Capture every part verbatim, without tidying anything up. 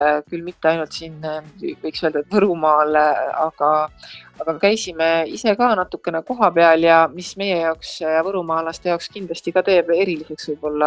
küll mitte ainult siin, võiks öelda, et Võrumaal, aga, aga käisime ise ka natukene koha peal ja mis meie jaoks ja võrumaalaste jaoks kindlasti ka teeb eriliseks võib-olla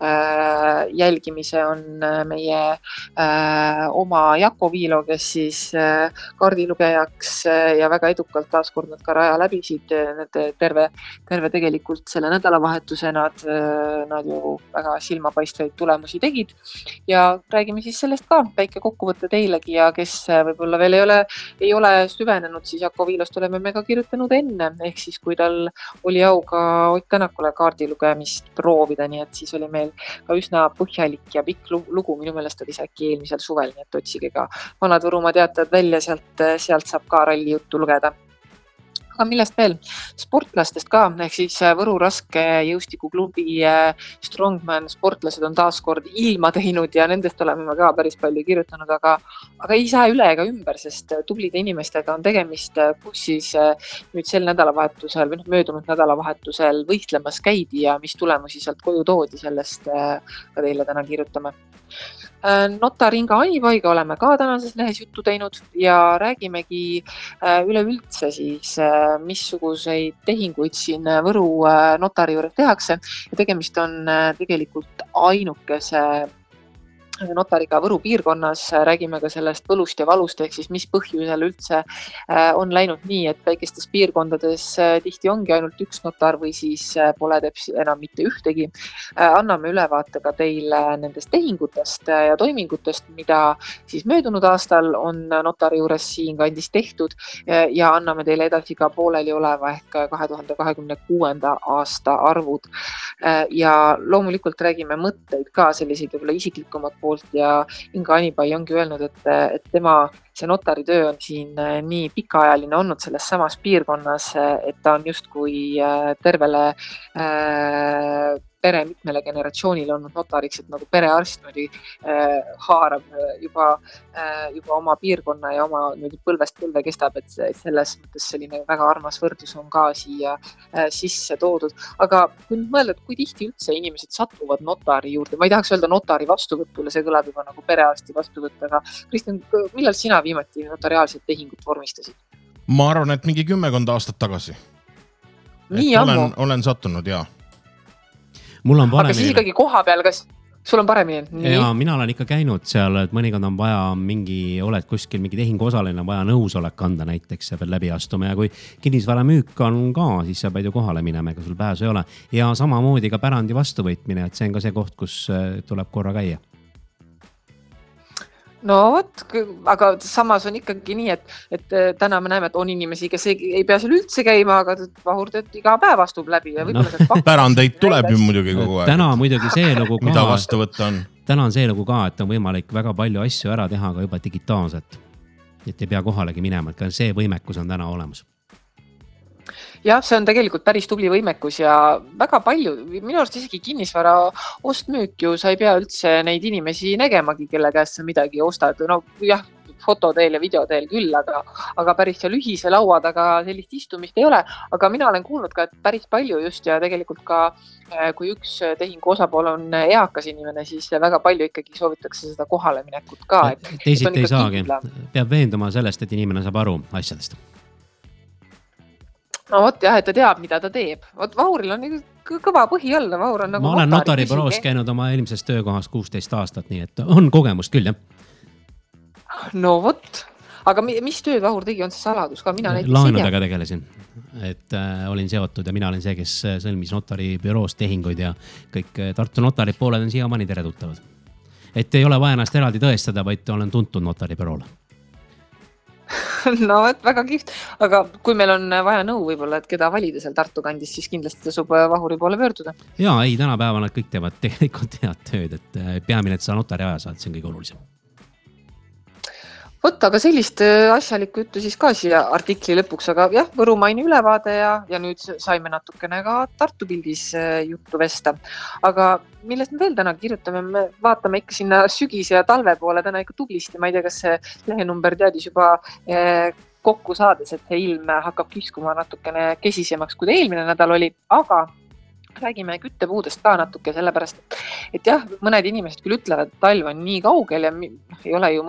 äh, jälgimise on meie äh, oma Jako Viilo, kes siis äh, kaardilugejaks ja väga edukalt taaskord nad ka raja läbisid, need terve, terve tegelikult selle nädalavahetuse nad, nad ju väga silmapaistvaid tulemusi tegid ja räägime siis sellest ka. Väike kokkuvõtte teilegi ja kes võib-olla veel ei ole, ei ole süvenenud, siis Jako Viilost oleme me ka kirjutanud enne, ehk siis kui tal oli au ka Ott Tänakule kaardilugemist proovida, nii et siis oli meil ka üsna põhjalik ja pikk lugu, minu meelest oli see äkki eelmisel suvel, nii et otsige ka vanad Võrumaa teatajad välja, sealt, sealt saab ka ralli juttu lugeda. Aga millest veel? Sportlastest ka, ehk siis Võru raske jõustikuklubi Strongman sportlased on taas kord ilma teinud ja nendest oleme me ka päris palju kirjutanud, aga, aga ei saa üle ega ümber, sest tublide inimestega on tegemist, kus siis nüüd sel nädalavahetusel või möödunud nädalavahetusel võistlemas käidi ja mis tulemusi sealt koju toodi, sellest ka teile täna kirjutame. Notar Inga Anivaiga oleme ka tänases lehes juttu teinud ja räägimegi üleüldse siis, missuguseid tehinguid siin Võru notari juures tehakse ja tegemist on tegelikult ainukese notariga Võru piirkonnas, räägime ka sellest võlust ja valust, ehk siis mis põhjusel üldse on läinud nii, et väikestes piirkondades tihti ongi ainult üks notar või siis pole tepsi enam mitte ühtegi. Anname ülevaate ka teile nendest tehingutest ja toimingutest, mida siis möödunud aastal on notari juures siin kandis tehtud ja anname teile edasi ka pooleli oleva ehk kahe tuhande kahekümne kuuenda aasta arvud. Ja loomulikult räägime mõtteid ka selliseid võib-olla isiklikumat poolt ja Inga Anipai ongi öelnud, et, et tema see notari töö on siin nii pikaajaline olnud selles samas piirkonnas, et ta on justkui tervele äh, pere mitmele generatsioonile olnud notariks, et nagu perearst äh, haarab juba, äh, juba oma piirkonna ja oma põlvest põlve kestab, et selles mõttes selline väga armas võrdlus on ka siia äh, sisse toodud. Aga kui mõelda, et kui tihti üldse inimesed satuvad notari juurde, ma ei tahaks öelda notari vastuvõtule, see kõlab juba nagu perearsti vastuvõtt, aga Kristjan, millal sina viimati notariaalset tehingut vormistasid? Ma arvan, et mingi kümmekond aastat tagasi. Nii ammu? Olen, olen sattunud, jaa. Mul on aga siis ikkagi koha peal, kas sul on paremini? Nii? Ja mina olen ikka käinud seal, et mõnikord on vaja mingi, oled kuskil mingi tehingu osaline, vaja nõusolek anda näiteks, sa pead läbi astuma ja kui kinnisvara müük on ka, siis sa pead ju kohale minema, ega sul pääsu ei ole. Ja samamoodi ka pärandi vastuvõtmine, et see on ka see koht, kus tuleb korra käia. No võt, aga samas on ikkagi nii, et, et täna me näeme, et on inimesi, kes ei, ei pea seal üldse käima, aga Vahur tööd iga päev astub läbi. Ja no. Pärandeid tuleb ju muidugi kogu aeg. Täna muidugi see lugu ka. Mida vastu võtta on? Täna on see lugu ka, et on võimalik väga palju asju ära teha ka juba digitaalselt. Et ei pea kohalegi minema, et see võimekus on täna olemas. Jah, see on tegelikult päris tubli võimekus ja väga palju, minu arust isegi kinnisvara ostmüük ju, sa ei pea üldse neid inimesi nägemagi, kelle käest sa midagi ostad. No jah, fototeel ja videoteel küll, aga, aga päris seal ühise laua taga sellist istumist ei ole. Aga mina olen kuulnud ka, et päris palju just ja tegelikult ka kui üks tehingu osapool on eakas inimene, siis väga palju ikkagi soovitakse seda kohale minekut ka. Et, Teisit ei saagi. Kindla. Peab veenduma sellest, et inimene saab aru asjadest. No vot jah, et ta teab, mida ta teeb. Vot Vahuril on kõva põhi all. Vahur on nagu ma olen notari büroos käinud oma eelmises töökohas kuusteist aastat, nii et on kogemust küll, jah. No vot. Aga mis tööd Vahur tegi, on see saladus ka? Mina Laenudega tegelesin. Et äh, olin seotud ja mina olin see, kes sõlmis notari büroos tehinguid ja kõik Tartu notarid pooled on siiamaani tere tuttavad. Et ei ole vaja ennast eraldi tõestada, vaid olen tuntud notari büroole. No, et väga kihvt. Aga kui meil on vaja nõu võib-olla, et keda valida seal Tartu kandis, siis kindlasti tasub Vahuri poole pöörduda. Jaa, ei, tänapäeva nad kõik teevad tegelikult head tööd, et peamine, et sa notari aja saad, see on kõige olulisem. Vot, aga sellist asjalikku juttu siis ka siia artikli lõpuks, aga jah, Võrumaini ülevaade ja, ja nüüd saime natukene ka Tartu pildis juttu vesta. Aga millest me veel täna kirjutame, me vaatame ikka sinna sügise ja talve poole täna ikka tublisti. Ma ei tea, kas see lehenumber teadis juba eh, kokku saades, et see ilm hakkab kiskuma natukene kesisemaks, kui ta eelmine nädal oli, aga räägime küttepuudest ka natuke, sellepärast, et jah, mõned inimesed küll ütlevad, et talv on nii kaugel ja ei ole ju